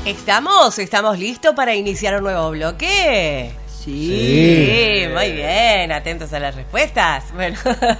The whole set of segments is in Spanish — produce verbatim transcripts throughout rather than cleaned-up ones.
¿Estamos? ¿Estamos listos para iniciar un nuevo bloque? Sí. Sí, muy bien, atentos a las respuestas. Bueno,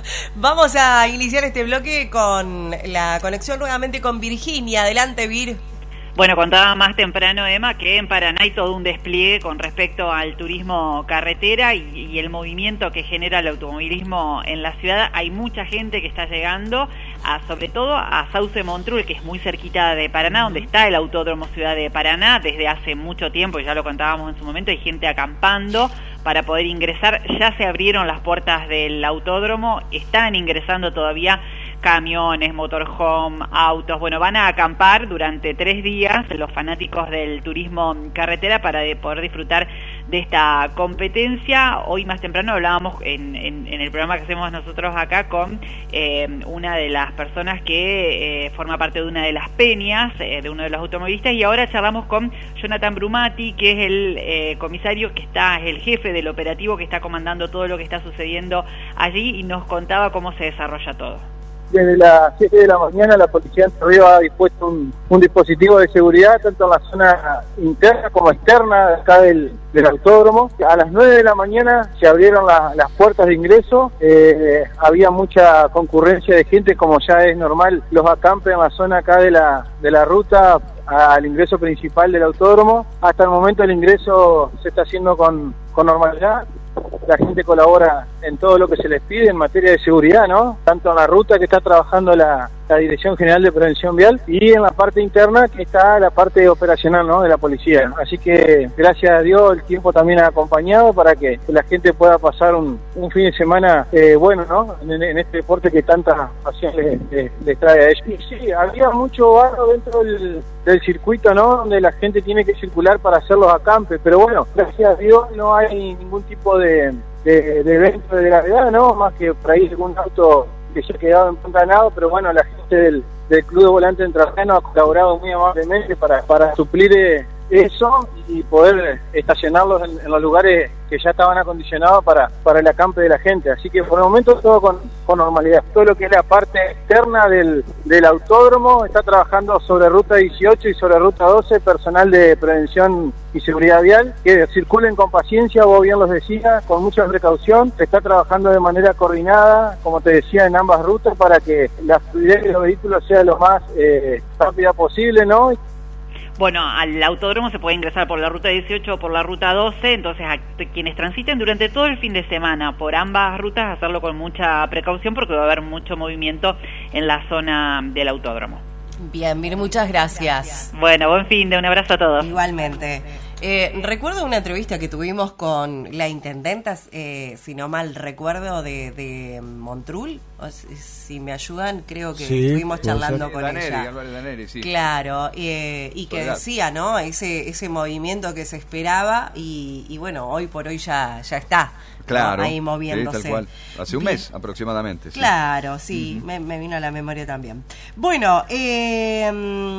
vamos a iniciar este bloque con la conexión nuevamente con Virginia. Adelante, Vir. Bueno, contaba más temprano, Emma, que en Paraná hay todo un despliegue con respecto al turismo carretera y, y el movimiento que genera el automovilismo en la ciudad. Hay mucha gente que está llegando, a, sobre todo a Sauce Montrul, que es muy cerquita de Paraná, donde está el Autódromo Ciudad de Paraná desde hace mucho tiempo, y ya lo contábamos en su momento, hay gente acampando para poder ingresar. Ya se abrieron las puertas del autódromo, están ingresando todavía camiones, motorhome, autos. Bueno, van a acampar durante tres días los fanáticos del turismo carretera para de poder disfrutar de esta competencia. Hoy más temprano hablábamos en, en, en el programa que hacemos nosotros acá con eh, una de las personas que eh, forma parte de una de las peñas, eh, de uno de los automovilistas, y ahora charlamos con Jonathan Brumati, que es el eh, comisario que está, es el jefe del operativo que está comandando todo lo que está sucediendo allí, y nos contaba cómo se desarrolla todo. Desde las siete de la mañana la policía de Entre Ríos ha dispuesto un, un dispositivo de seguridad tanto en la zona interna como externa de acá del, del autódromo. A las nueve de la mañana se abrieron la, las puertas de ingreso, eh, había mucha concurrencia de gente, como ya es normal, los acampes en la zona acá de la, de la ruta al ingreso principal del autódromo. Hasta el momento el ingreso se está haciendo con, con normalidad. La gente colabora en todo lo que se les pide en materia de seguridad, ¿no? Tanto en la ruta que está trabajando la, la Dirección General de Prevención Vial y en la parte interna que está la parte operacional, ¿no?, de la policía. Así que gracias a Dios el tiempo también ha acompañado para que la gente pueda pasar un, un fin de semana eh, bueno, ¿no?, en, en este deporte que tantas pasiones les, les, les trae a ellos. Y sí, había mucho barro dentro del, del circuito, ¿no?, donde la gente tiene que circular para hacer los acampes, pero bueno, gracias a Dios no hay ningún tipo de De, de, de evento de gravedad, ¿no? Más que por ahí algún auto que se ha quedado empantanado, pero bueno, la gente del, del Club de Volante Entrerriano ha colaborado muy amablemente para, para suplir eh, eso y poder estacionarlos en, en los lugares que ya estaban acondicionados para, para el acampe de la gente. Así que por el momento todo con, con normalidad. Todo lo que es la parte externa del, del autódromo está trabajando sobre ruta dieciocho y sobre ruta doce, personal de prevención y seguridad vial, que circulen con paciencia, vos bien los decías, con mucha precaución. Se está trabajando de manera coordinada, como te decía, en ambas rutas para que la fluidez de los vehículos sea lo más eh, rápida posible, ¿no? Bueno, al autódromo se puede ingresar por la ruta dieciocho o por la ruta doce, entonces a quienes transiten durante todo el fin de semana por ambas rutas, hacerlo con mucha precaución porque va a haber mucho movimiento en la zona del autódromo. Bien, Mir, muchas gracias. Bueno, buen fin de, un abrazo a todos. Igualmente. Eh, recuerdo una entrevista que tuvimos con la intendenta, eh, si no mal recuerdo, de, de Montrul. O si, si me ayudan, creo que sí, estuvimos charlando con Daneri, ella. Daneri, sí. Claro, eh, y que decía, ¿no? Ese ese movimiento que se esperaba y, y bueno, hoy por hoy ya ya está. Claro, ¿no? Ahí moviéndose. Sí, tal cual. Hace un Bien. mes aproximadamente. Sí. Claro, sí, uh-huh. me, me vino a la memoria también. Bueno, eh,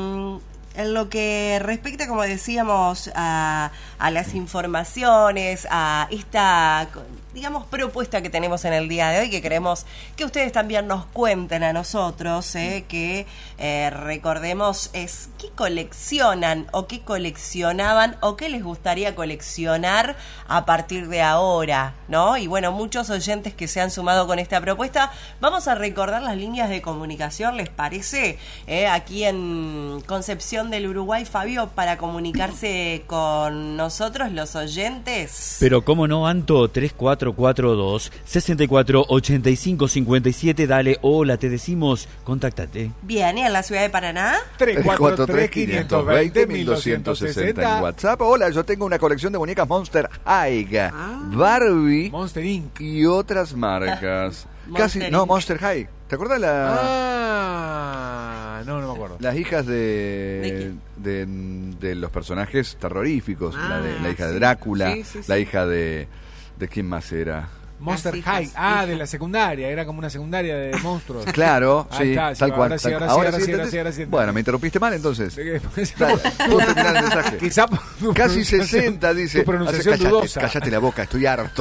en lo que respecta, como decíamos, a, a las informaciones, a esta, digamos, propuesta que tenemos en el día de hoy, que queremos que ustedes también nos cuenten a nosotros, eh, que eh, recordemos es qué coleccionan o qué coleccionaban o qué les gustaría coleccionar a partir de ahora, ¿no? Y bueno, muchos oyentes que se han sumado con esta propuesta. Vamos a recordar las líneas de comunicación, ¿les parece? Eh, aquí en Concepción del Uruguay, Fabio, para comunicarse con nosotros, los oyentes. Pero cómo no, Anto, tres cuatro cuatro dos, seis cuatro ocho cinco cinco siete, dale, hola, te decimos, contáctate. Bien, ¿y en la ciudad de Paraná? tres cuatro tres, cinco dos cero, uno dos seis cero en WhatsApp. Hola, yo tengo una colección de muñecas Monster High, ah, Barbie, Monster incorporated y otras marcas. Casi, Monster no, Inc. Monster High. ¿Te acuerdas la...? Ah, no, no me acuerdo. Las hijas de... ¿De de, de los personajes terroríficos. Ah, la, de, la hija sí. de Drácula, Sí, sí, sí. la hija de... ¿De quién más era? Monster Las High, hijas, ah, hijas. de la secundaria, era como una secundaria de monstruos. Claro, Ahí sí, está, sí, tal cual. ahora sí, tal- ahora sí, ahora sí, ahora sí, ahora sí. Bueno, me interrumpiste mal entonces. ¿De qué? Dale, puedo terminar el mensaje. Quizá por tu Casi pronunciación- sesenta, dice. Tu pronunciación Hace- dudosa. cállate, cállate la boca, estoy harto.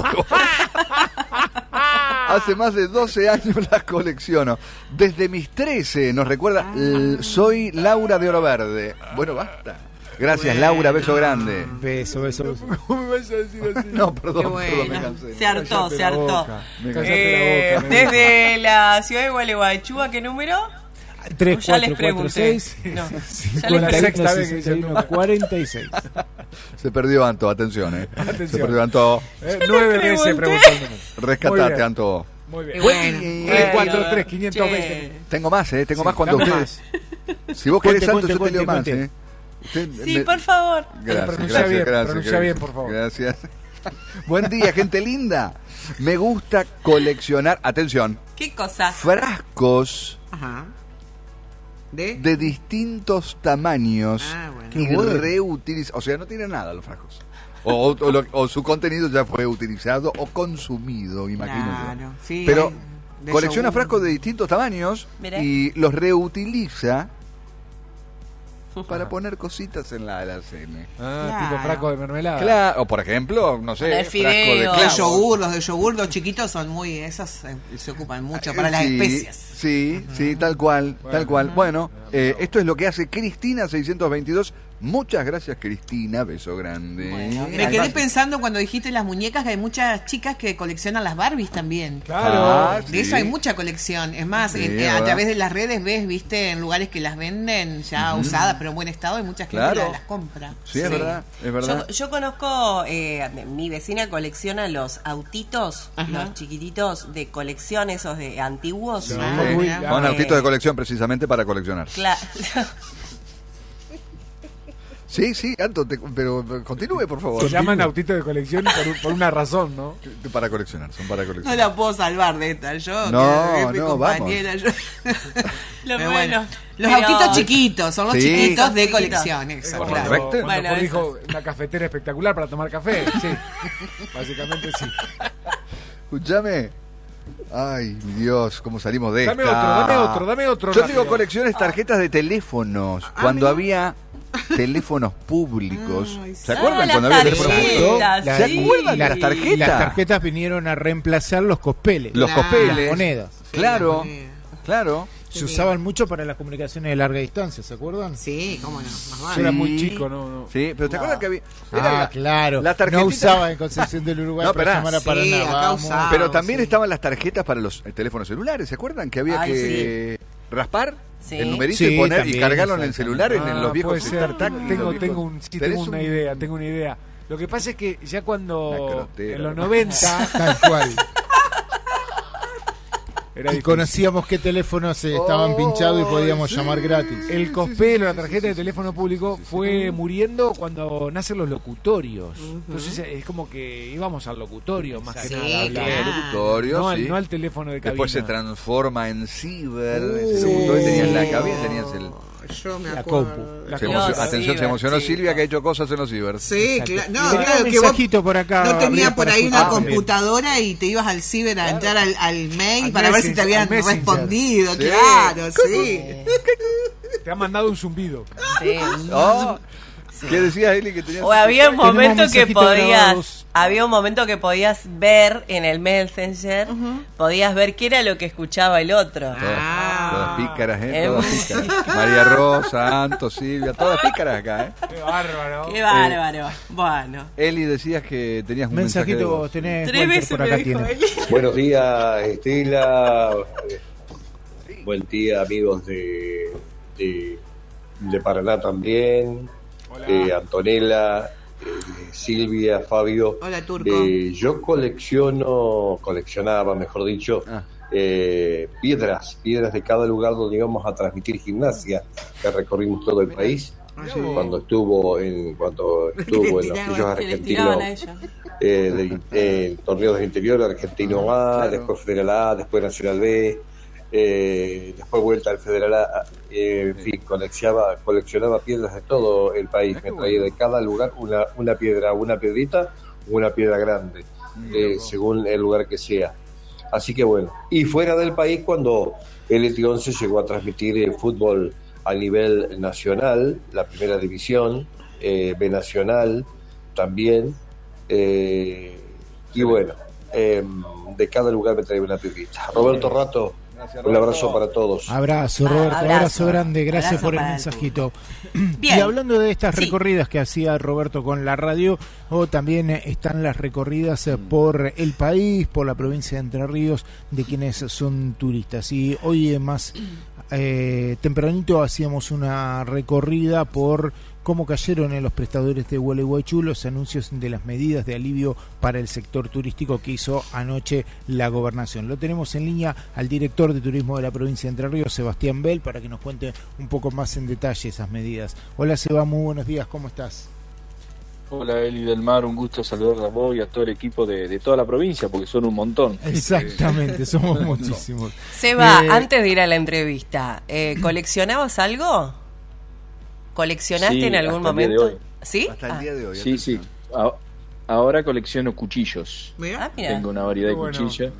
Hace más de doce años las colecciono. Desde mis trece, nos recuerda, l- soy Laura de Oro Verde. Bueno, basta. Gracias, Bueno. Laura, beso grande. Beso, beso, beso. ¿Cómo me vas a decir así? No, perdón, Qué bueno. perdón, me cansé. Se hartó, Cállate se la hartó. boca. Me Cállate Eh, la boca, nene. desde la ciudad de Gualeguaychú, ¿a qué número? tres, Ya les cuatro, cuatro, pregunté. seis, No, ya les cincuenta y La pregunté. sexta uno, vez que dice el sesenta y uno, número. cuarenta y seis. Se perdió Anto, atención, eh. Atención. Se perdió Anto. Eh, nueve veces pregunté. preguntó el número. Muy Rescatate, bien. Anto. Muy bien. Y bueno. tres, cuatro, Bueno, tres, quinientos che. veinte. Tengo más, eh. Tengo Sí, más cuando dame ustedes. Si vos Cuente, querés, Anto, cuente, yo te leo cuente, más, cuente. eh. Usted Sí, me- por favor. Gracias, Pronuncia gracias, bien, gracias, pronuncia gracias. bien, por favor. Gracias. Buen día, gente linda. Me gusta coleccionar, atención, ¿Qué cosa? frascos Ajá. ¿De? de distintos tamaños Ah, bueno. y Qué bueno. reutilizados. O sea, no tiene nada los frascos. O, o- o lo- o su contenido ya fue utilizado o consumido, imagino yo. Claro, sí. Pero hay de colecciona yogur. frascos de distintos tamaños Mirá. y los reutiliza para poner cositas en la alacena. Ah, Claro. tipo frasco de mermelada. Claro, o por ejemplo, no sé, De frasco de fideos. Los clavos. yogur, los de yogur, los chiquitos son muy, esos eh, se ocupan mucho para las Sí, especias. Sí, sí, tal cual, tal cual. Bueno, eh, esto es lo que hace Cristina seiscientos veintidós. Muchas gracias, Cristina, beso grande. Bueno, Me quedé pensando cuando dijiste las muñecas que hay muchas chicas que coleccionan las Barbies también. Claro. Ah, De sí. eso hay mucha colección. Es más, Sí, en- es a verdad. través de las redes ves, viste, en lugares que las venden ya usadas, pero en buen estado, y mucha gente Claro. la- las compra. Sí, es verdad, es verdad. Yo, yo conozco, eh, mi vecina colecciona los autitos, Ajá. los chiquititos de colección, esos de antiguos. No, Ah, Sí, muy- mira. son Eh, autitos de colección precisamente para coleccionar. Cla- Sí, sí, Anto, te- pero pero continúe, por favor. Se llaman autitos de colección por, un- por una razón, ¿no? Para coleccionar, son para No coleccionar. la puedo salvar de esta, yo. No, que es mi no, compañera, yo. Lo Pero bueno. Los Pero- autitos chiquitos, son los Sí. chiquitos de Chiquitos. colección, eso, Por claro. supuesto. Cuando Bueno, Paul dijo esos. una cafetera espectacular para tomar café. Sí, básicamente sí. Escúchame. Ay, mi Dios, cómo salimos de Dame esta. otro, dame otro, dame otro. Yo rápido. tengo colecciones tarjetas de teléfonos. Ah, cuando mira. había teléfonos públicos. Ay, ¿Se sí. acuerdan Ah, cuando las había teléfonos públicos? tarjetas, ¿Se sí. acuerdan de las Y tarjetas? las tarjetas vinieron a reemplazar los cospeles. Los Claro. copeles. Las monedas. Claro, Sí, claro. Se usaban mucho para las comunicaciones de larga distancia, ¿se acuerdan? Sí, cómo no, más Yo vale. era Sí. muy chico, no, no. Sí, pero ¿te acuerdas que había? Ah, era la- claro. la no tarjetita- usaba en Concepción del Uruguay No, para esperá. llamar a Sí, Paraná. acá vamos. usaba. Pero también sí. estaban las tarjetas para los eh, teléfonos celulares, ¿se acuerdan? Que había Ay, que raspar Sí. el numerito Sí, y poner y también, cargarlo en el exactamente. celular en, en los Ah, viejos. puede ser. tac, tac, Tengo, los viejos- tengo, un, sí, Tenés tengo una un- idea, tengo una idea. Lo que pasa es que ya Una cuando crotera. en los noventa Tal cual. era Y difícil. conocíamos qué teléfonos eh, estaban Oh, pinchados y podíamos sí. llamar gratis. El cospelo, la tarjeta de teléfono público, fue muriendo cuando nacen los locutorios. Entonces es como que íbamos al locutorio más que Sí, nada. a hablar. claro. locutorio, No, al, sí. no al teléfono de cabina. Después se transforma en ciber. Uh, ese locutorio tenías la cabina, tenías el. Yo me La acuerdo. compu. La se compu. emocionó- Los atención, se ciber, emocionó sí. Silvia que ha hecho cosas en los ciber. Sí, Exacto. claro. Y No, tenía claro, un que vos mensajito por acá. no tenía habría por para ahí una escuchar. computadora y te ibas al ciber a entrar al, al mail Al para ver si Messenger, te habían al Messenger. respondido. Sí. Claro, sí. Te han mandado un zumbido. Sí. Oh, ¿qué decías, Eli? Que tenías O había un Tenemos momento que mensajitos podías, grabados. había un momento que podías ver en el Messenger, podías ver qué era lo que escuchaba el otro. Todas, Ah. todas pícaras, ¿eh? Eh, Todas pícaras. María Rosa, Anto, Silvia, todas pícaras acá, ¿eh? Qué bárbaro. Qué bárbaro. Bueno. Eli, decías que tenías un Mensajito mensaje de vos voz. tenés. Tres Walter, veces por me acá dijo tiene. Eli. Buenos días, Estela. Buen día, amigos de, de, de Paraná también. Hola. Eh, Antonella, eh, Silvia, Fabio. Hola, Turco. Eh, yo colecciono, coleccionaba, mejor dicho, Ah. eh, piedras, piedras de cada lugar donde íbamos a transmitir gimnasia, que recorrimos todo el país. Ah, Sí. Cuando estuvo en cuando estuvo en los tiraban, Pillos Que les tiraban Argentinos, a ella. eh, de, eh, torneos del interior, Argentino A, Claro. después Federal A, después Nacional B, eh, después vuelta al Federal A, eh, en fin, coleccionaba, coleccionaba piedras de todo el país, me traía de cada lugar una, una piedra, una piedrita, una piedra grande, eh, según el lugar que sea. Así que bueno, y fuera del país cuando el E T once llegó a transmitir el fútbol a nivel nacional, la primera división, eh, B Nacional también, eh, y bueno, eh, de cada lugar me traía una piedrita. Roberto Rato, Un abrazo para todos. Abrazo, Roberto, abrazo, abrazo grande, gracias abrazo por el para mensajito. Bien. Y hablando de estas Sí. recorridas que hacía Roberto con la radio, o también eh, están las recorridas eh, por el país, por la provincia de Entre Ríos, de quienes son turistas. Y hoy eh, más eh, tempranito hacíamos una recorrida por cómo cayeron en los prestadores de Gualeguaychú los anuncios de las medidas de alivio para el sector turístico que hizo anoche la gobernación. Lo tenemos en línea al director de turismo de la provincia de Entre Ríos, Sebastián Bell, para que nos cuente un poco más en detalle esas medidas. Hola Seba, muy buenos días, ¿cómo estás? Hola Eli del Mar, un gusto saludar a vos y a todo el equipo de, de toda la provincia, porque son un montón. Exactamente, somos muchísimos. Seba, Eh, antes de ir a la entrevista, eh, ¿coleccionabas algo? ¿Coleccionaste Sí, en algún hasta el día de momento? hoy. ¿Sí? Hasta el Ah. día de hoy. Sí, sí. A- Ahora colecciono cuchillos. Ah, mira. Tengo una variedad Qué de bueno. cuchillos.